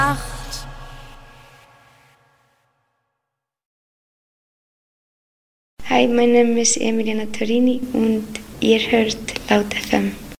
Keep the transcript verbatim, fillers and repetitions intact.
acht. Hi, mein Name ist Emiliana Torini und ihr hört Laut F M.